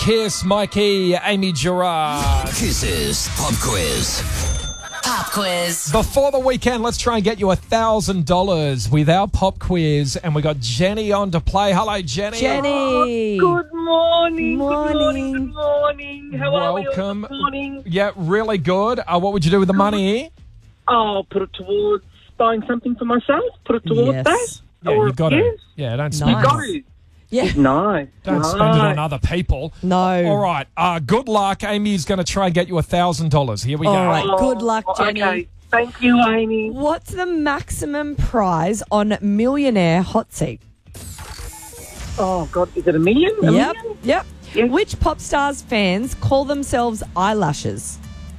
Kiss, Mikey, Amy Gerard. Kiss's Pop Quiz. Pop quiz. Before the weekend, let's try and get you $1,000 with our pop quiz. And we got Jenny on to play. Hello, Jenny. Jenny. Good morning. Morning. Good morning. How are we all Welcome. this morning? Yeah, really good. What would you do with the money? I'll put it towards buying something for myself. Put it towards Yes. that. Yeah, Or- you've got to. yes. Yeah, don't spend Nice. it. Got it. Yeah. No. Don't spend it on other people. No. All right. Good luck. Amy's going to try and get you $1,000. Here we go. All right. Good luck, Jenny. Okay. Thank you, Amy. What's the maximum prize on Millionaire Hot Seat? Oh, God. Is it a million? A Yep. million? Yep. Yes. Which pop stars fans call themselves eyelashes?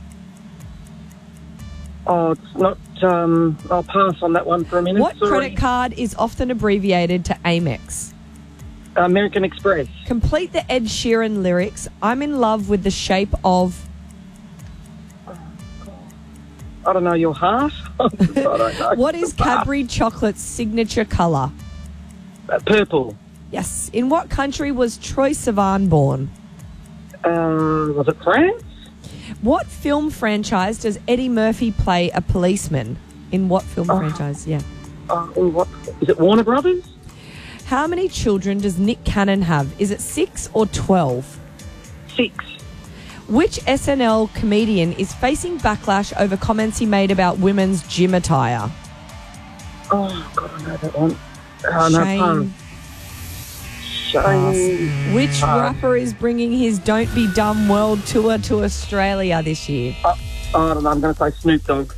Oh, it's not... I'll pass on that one for a minute. What Sorry. credit card is often abbreviated to Amex? American Express. Complete the Ed Sheeran lyrics. I'm in love with the shape of... I don't know, your heart? I don't know. What is Cadbury Chocolate's signature colour? Purple. Yes. In what country was Troye Sivan born? Was it France? What film franchise does Eddie Murphy play a policeman? In what film franchise? Yeah. What? Is it Warner Brothers? How many children does Nick Cannon have? Is it 6 or 12? 6. Which SNL comedian is facing backlash over comments he made about women's gym attire? Oh, God, I know that one. Oh, no, Shane. Shane. Which rapper is bringing his Don't Be Dumb World Tour to Australia this year? I don't know, I'm going to say Snoop Dogg.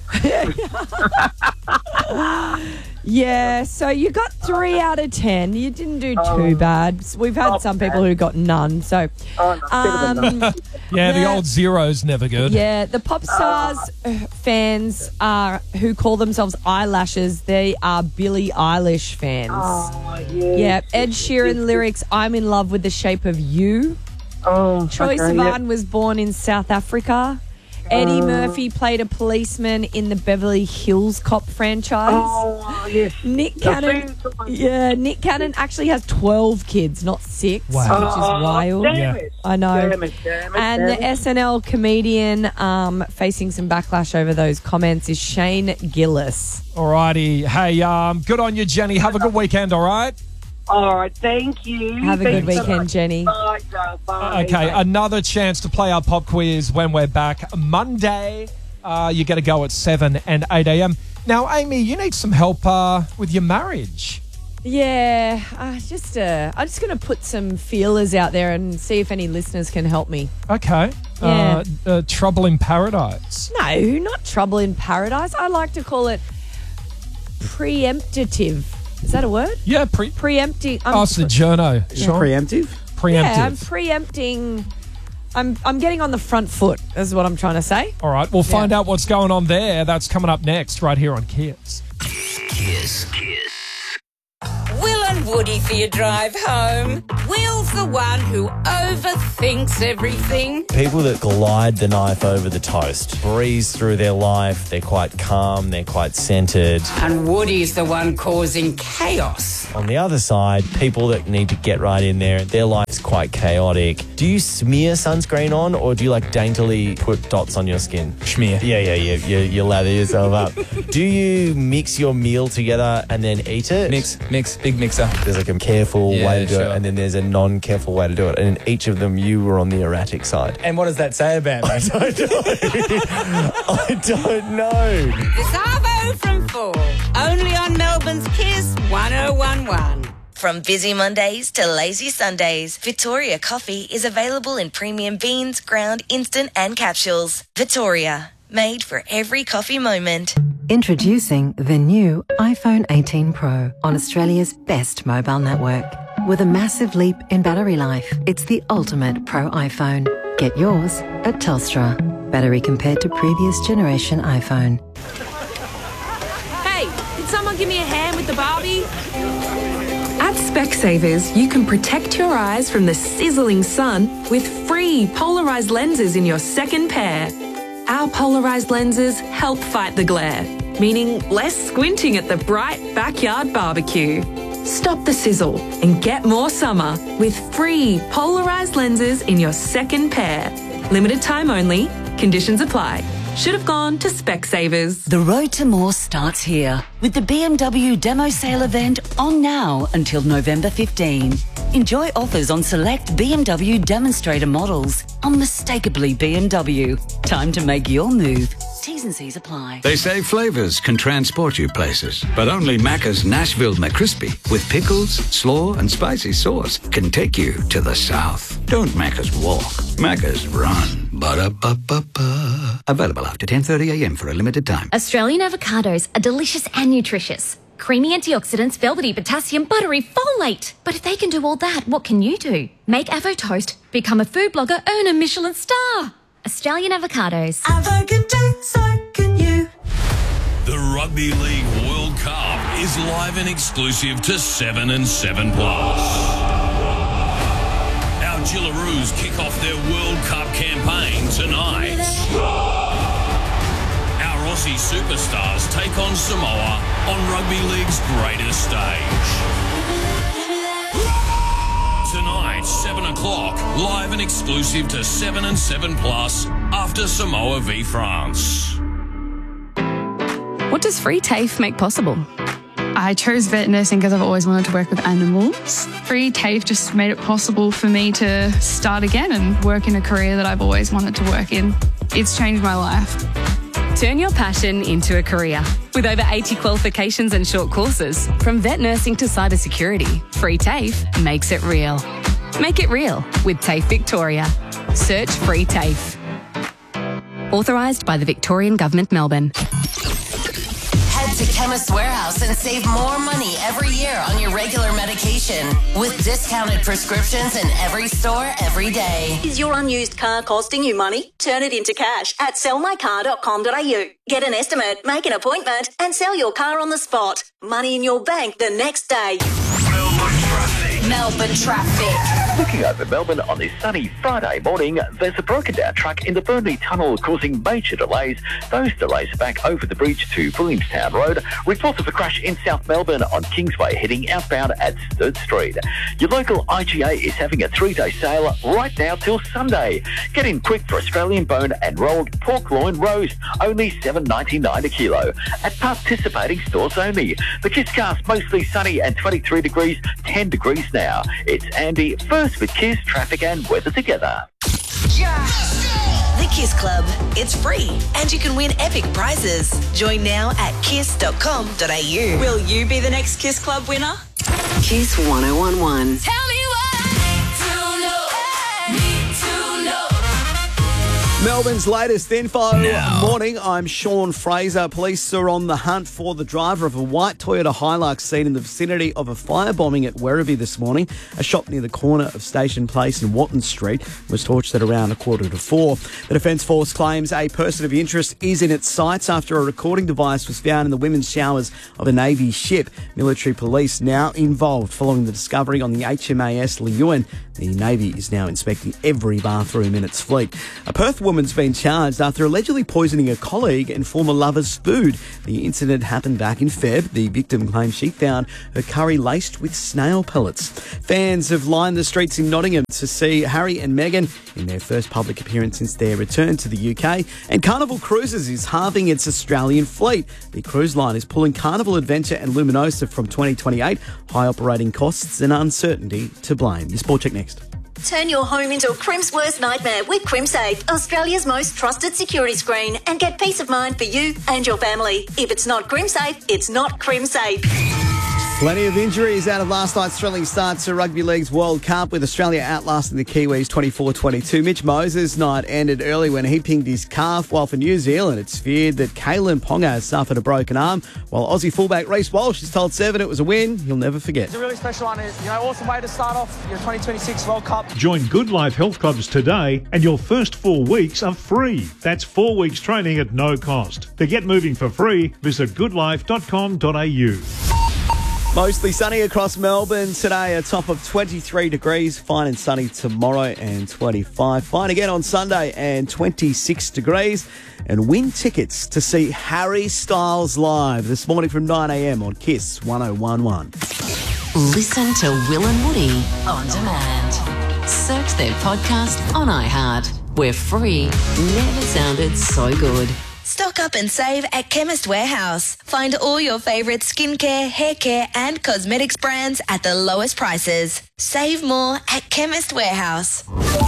Yeah, so you got 3 out of 10. You didn't do too bad. We've had some people who got none. So, Oh, no, better than that. Yeah, the Yeah. old zero's never good. yeah, the pop stars fans are who call themselves eyelashes. They are Billie Eilish fans. Oh, yeah. Yeah, Ed Sheeran lyrics. I'm in love with the shape of you. Oh, Troye okay, Sivan yeah. was born in South Africa. Eddie Murphy played a policeman in the Beverly Hills Cop franchise. Oh, yes. Nick I've Cannon, seen someone- Nick Cannon actually has 12 kids, not 6, Wow. which is wild. Damn Yeah. it. I know. Damn it. And the SNL comedian facing some backlash over those comments is Shane Gillis. All righty. Hey, good on you, Jenny. Have a good weekend, all right? All right, thank you. Have a good Thanks so weekend, much. Jenny. Bye, Joe. Bye. Okay, Bye. another chance to play our pop quiz when we're back Monday. You get to go at 7 and 8 a.m. Now, Amy, you need some help with your marriage. Yeah, I'm just going to put some feelers out there and see if any listeners can help me. Okay. Yeah. Trouble in Paradise. No, not trouble in paradise. I like to call it preemptive. Is that a word? Yeah, Preempting. it's the journo. Sean? Preemptive? Preemptive. Yeah, I'm preempting. I'm getting on the front foot, is what I'm trying to say. All right, we'll find out what's going on there. That's coming up next, right here on Kiss. Kiss. Will and Woody for your drive home. Will's the one who overthinks everything. People that glide the knife over the toast, breeze through their life, they're quite calm, they're quite centered. And Woody's the one causing chaos. On the other side, people that need to get right in there, their life's quite chaotic. Do you smear sunscreen on or do you like daintily put dots on your skin? Schmear. Yeah, you lather yourself up. Do you mix your meal together and then eat it? Mix, big mixer. There's like a careful Yeah, way to do sure. it and then there's a non-careful way to do it. And in each of them, you were on the erratic side. And what does that say about me? I don't know. The Savo from 4. Only on Melbourne's Kiss 1011. From busy Mondays to lazy Sundays, Victoria Coffee is available in premium beans, ground, instant and capsules. Victoria, made for every coffee moment. Introducing the new iPhone 18 Pro on Australia's best mobile network. With a massive leap in battery life, it's the ultimate Pro iPhone. Get yours at Telstra. Battery compared to previous generation iPhone. Hey, did someone give me a hand with the Barbie? At Specsavers, you can protect your eyes from the sizzling sun with free polarised lenses in your second pair. Our polarised lenses help fight the glare, meaning less squinting at the bright backyard barbecue. Stop the sizzle and get more summer with free polarised lenses in your second pair. Limited time only. Conditions apply. Should have gone to Specsavers. The road to more starts here with the BMW demo sale event on now until November 15. Enjoy offers on select BMW demonstrator models. Unmistakably BMW. Time to make your move. T's and C's apply. They say flavours can transport you places, but only Macca's Nashville McCrispy with pickles, slaw and spicy sauce can take you to the south. Don't Macca's walk, Macca's run. Ba-da-ba-ba-ba. Available after 10:30am for a limited time. Australian avocados are delicious and nutritious. Creamy antioxidants, velvety potassium, buttery folate. But if they can do all that, what can you do? Make Avo Toast, become a food blogger, earn a Michelin star. Australian avocados. Avo can do, so can you. The Rugby League World Cup is live and exclusive to 7 and 7 Plus. Our Gillaroos kick off their World Cup campaign tonight. Our Aussie superstars take on Samoa on Rugby League's greatest stage. Tonight, 7 o'clock, live and exclusive to 7 and 7 Plus after Samoa v France. What does Free TAFE make possible? I chose vet nursing because I've always wanted to work with animals. Free TAFE just made it possible for me to start again and work in a career that I've always wanted to work in. It's changed my life. Turn your passion into a career. With over 80 qualifications and short courses, from vet nursing to cybersecurity, Free TAFE makes it real. Make it real with TAFE Victoria. Search Free TAFE. Authorised by the Victorian Government, Melbourne. Head to Chemist Warehouse and save more money every year on your regular medication with discounted prescriptions in every store every day. Is your unused car costing you money? Turn it into cash at sellmycar.com.au. Get an estimate, make an appointment and sell your car on the spot. Money in your bank the next day. Melbourne traffic. Looking over Melbourne on this sunny Friday morning, there's a broken down truck in the Burnley Tunnel causing major delays. Those delays are back over the bridge to Williamstown Road. Reports of a crash in South Melbourne on Kingsway heading outbound at Sturt Street. Your local IGA is having a 3-day sale right now till Sunday. Get in quick for Australian bone and rolled pork loin roast, only $7.99 a kilo. At participating stores only. The Kisscast mostly sunny and 23 degrees, 10 degrees now. It's Andy, first with Kiss, traffic and weather together. The Kiss Club. It's free and you can win epic prizes. Join now at kiss.com.au. Will you be the next Kiss Club winner? Kiss 1011. Tell me Melbourne's latest info. Morning, I'm Sean Fraser. Police are on the hunt for the driver of a white Toyota Hilux seen in the vicinity of a firebombing at Werribee this morning. A shop near the corner of Station Place and Watton Street was torched at around 3:45. The Defence Force claims a person of interest is in its sights after a recording device was found in the women's showers of a Navy ship. Military police now involved following the discovery on the HMAS Leeuwin. The Navy is now inspecting every bathroom in its fleet. A Perth woman's been charged after allegedly poisoning a colleague and former lover's food. The incident happened back in Feb. The victim claims she found her curry laced with snail pellets. Fans have lined the streets in Nottingham to see Harry and Meghan in their first public appearance since their return to the UK. And Carnival Cruises is halving its Australian fleet. The cruise line is pulling Carnival Adventure and Luminosa from 2028. High operating costs and uncertainty to blame. Your Sport Check next. Turn your home into a Crim's worst nightmare with CrimSafe, Australia's most trusted security screen, and get peace of mind for you and your family. If it's not CrimSafe, it's not CrimSafe. Plenty of injuries out of last night's thrilling start to Rugby League's World Cup, with Australia outlasting the Kiwis 24-22. Mitch Moses' night ended early when he pinged his calf, while for New Zealand it's feared that Kalen Ponga has suffered a broken arm, while Aussie fullback Reece Walsh has told Seven it was a win he'll never forget. It's a really special one. Awesome way to start off your 2026 World Cup. Join Good Life Health Clubs today and your first 4 weeks are free. That's 4 weeks training at no cost. To get moving for free, visit goodlife.com.au. Mostly sunny across Melbourne today, a top of 23 degrees, fine and sunny tomorrow and 25. Fine again on Sunday and 26 degrees. And win tickets to see Harry Styles live this morning from 9 a.m. on Kiss 1011. Listen to Will and Woody on demand. Search their podcast on iHeart, where free never sounded so good. Stock up and save at Chemist Warehouse. Find all your favourite skincare, hair care and cosmetics brands at the lowest prices. Save more at Chemist Warehouse.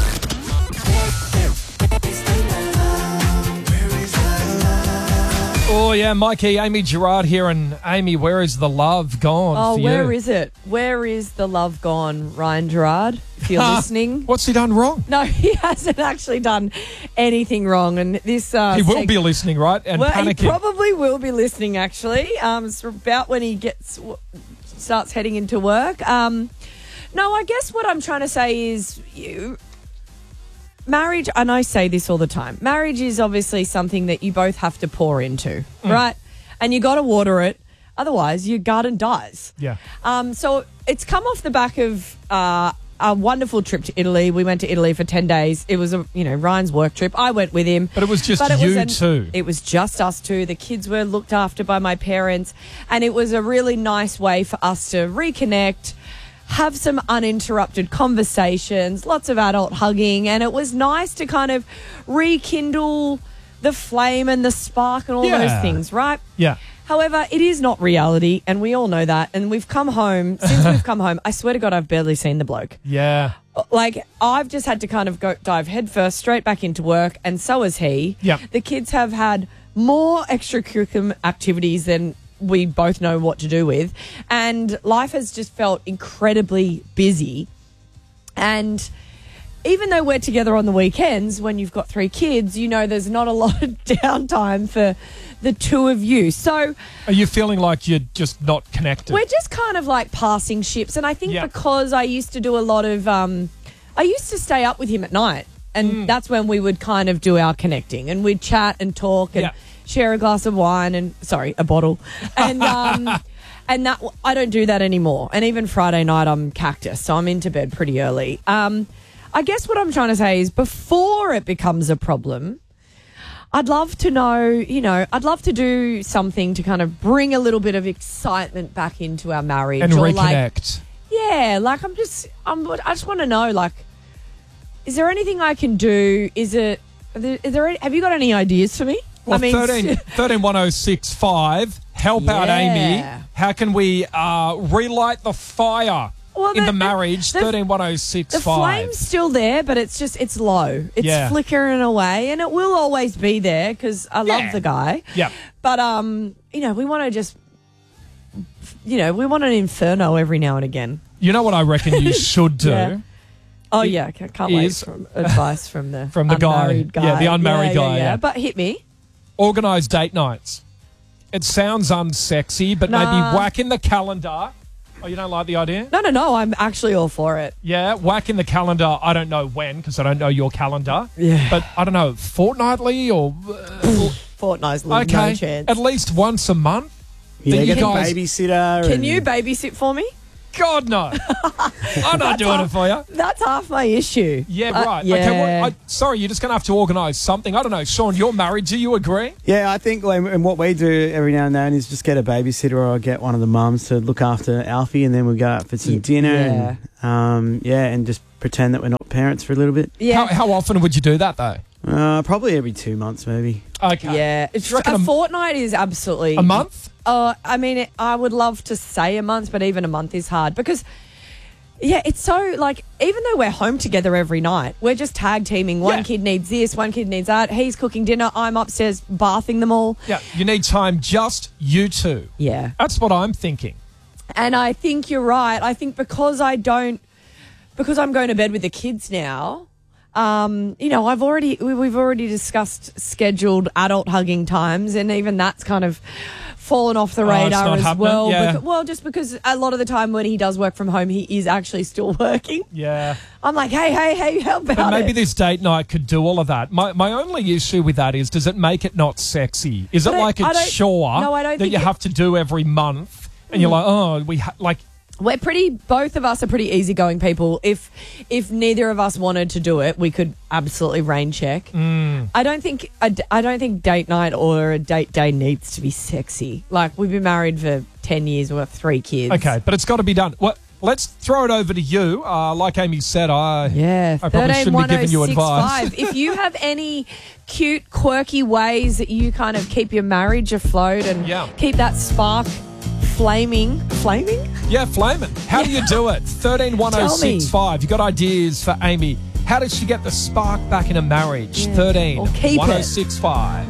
Oh, yeah, Mikey, Amy Gerard here. And Amy, where is the love gone Oh, for you? where is it? Where is the love gone, Ryan Gerard, if you're listening? What's he done wrong? No, he hasn't actually done anything wrong. And this He will be listening, right? And well, panicking. he probably will be listening, actually. It's about when he starts heading into work. No, I guess what I'm trying to say is marriage, and I say this all the time, marriage is obviously something that you both have to pour into, right? And you got to water it, otherwise your garden dies. Yeah. So it's come off the back of a wonderful trip to Italy. We went to Italy for 10 days. It was Ryan's work trip. I went with him. But it was just you two. It was just us two. The kids were looked after by my parents, and it was a really nice way for us to reconnect, have some uninterrupted conversations, lots of adult hugging, and it was nice to kind of rekindle the flame and the spark and all those things, right? Yeah. However, it is not reality, and we all know that. And we've come home, since we've come home, I swear to God, I've barely seen the bloke. Yeah. Like, I've just had to kind of dive headfirst straight back into work, and so has he. Yeah. The kids have had more extracurricular activities than we both know what to do with, and life has just felt incredibly busy. And even though we're together on the weekends, when you've got 3 kids, there's not a lot of downtime for the two of you. So are you feeling like you're just not connected? we're just kind of like passing ships. And I think because I used to do a lot of I used to stay up with him at night, and that's when we would kind of do our connecting, and we'd chat and talk and share a glass of wine and a bottle. And and that I don't do that anymore. And even Friday night I'm cactus, so I'm into bed pretty early. I guess what I'm trying to say is, before it becomes a problem, I'd love to know, I'd love to do something to kind of bring a little bit of excitement back into our marriage. And or reconnect. I just want to know, is there anything I can do? Have you got any ideas for me? Well, 131065, help out Amy. How can we relight the fire in the marriage? 131065. The flame's still there, but it's low. It's flickering away, and it will always be there because I love the guy. Yeah. But we want to just, we want an inferno every now and again. You know what I reckon you should do? Yeah. Oh, yeah. Can't wait for advice from the unmarried guy. Yeah, the unmarried guy. Yeah. But hit me. Organise date nights. It sounds unsexy, but maybe whack in the calendar. Oh, you don't like the idea? No. I'm actually all for it. Yeah, whack in the calendar. I don't know when, because I don't know your calendar. Yeah. But I don't know, fortnightly or... fortnightly, no chance. At least once a month? Yeah, get a babysitter. Can you babysit for me? God, no. I'm not doing it for you. That's half my issue. Yeah, right. Yeah. Okay, sorry, you're just going to have to organise something. I don't know. Sean, you're married. Do you agree? Yeah, I think and what we do every now and then is just get a babysitter, or get one of the mums to look after Alfie, and then we go out for some dinner and just pretend that we're not parents for a little bit. Yeah. How often would you do that, though? Probably every 2 months, maybe. Okay. Yeah. A fortnight is absolutely... A month? I mean, I would love to say a month, but even a month is hard because, it's so, even though we're home together every night, we're just tag teaming. One kid needs this, one kid needs that. He's cooking dinner, I'm upstairs bathing them all. Yeah, you need time, just you two. Yeah. That's what I'm thinking. And I think you're right. I think because I'm going to bed with the kids now... we've already discussed scheduled adult hugging times, and even that's kind of fallen off the radar as well. Yeah. Just because a lot of the time when he does work from home, he is actually still working. Yeah. I'm like, hey, how about But maybe it? this date night could do all of that. My only issue with that is, does it make it not sexy? Is it like it's chore that you have to do every month, and you're like, both of us are pretty easygoing people. If neither of us wanted to do it, we could absolutely rain check. I don't think date night or a date day needs to be sexy. Like, we've been married for 10 years, we've got 3 kids. Okay, but it's got to be done. Well, let's throw it over to you. Like Amy said, I probably shouldn't be giving you advice. If you have any cute, quirky ways that you kind of keep your marriage afloat and keep that spark flaming. Yeah, flaming. How do you do it? 131065. You got ideas for Amy? How does she get the spark back in a marriage? 131065.